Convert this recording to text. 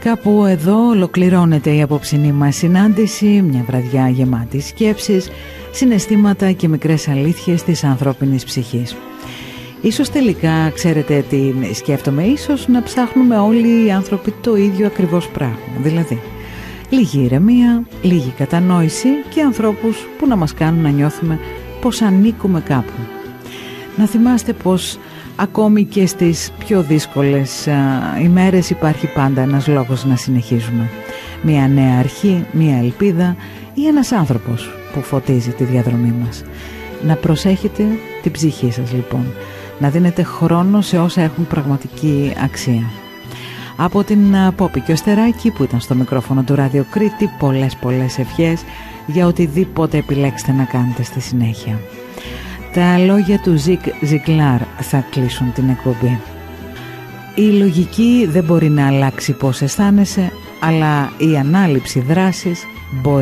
Κάπου εδώ ολοκληρώνεται η απόψινή μας συνάντηση, μια βραδιά γεμάτη σκέψεις, συναισθήματα και μικρές αλήθειες της ανθρώπινης ψυχής. Ίσως τελικά, ξέρετε τι σκέφτομαι, ίσως να ψάχνουμε όλοι οι άνθρωποι το ίδιο ακριβώς πράγμα, δηλαδή λίγη ηρεμία, λίγη κατανόηση και ανθρώπους που να μας κάνουν να νιώθουμε πως ανήκουμε κάπου. Να θυμάστε πως ακόμη και στις πιο δύσκολες ημέρες υπάρχει πάντα ένας λόγος να συνεχίζουμε. Μια νέα αρχή, μια ελπίδα ή ένας άνθρωπος που φωτίζει τη διαδρομή μας. Να προσέχετε την ψυχή σας λοιπόν. Να δίνετε χρόνο σε όσα έχουν πραγματική αξία. Από την Πόπη και ο Στεράκη που ήταν στο μικρόφωνο του Ράδιο Κρήτη, πολλές ευχές για οτιδήποτε επιλέξετε να κάνετε στη συνέχεια. Τα λόγια του Ζικ Ζιγκλάρ θα κλείσουν την εκπομπή. Η λογική δεν μπορεί να αλλάξει πώς αισθάνεσαι, αλλά η ανάληψη δράσης μπορεί.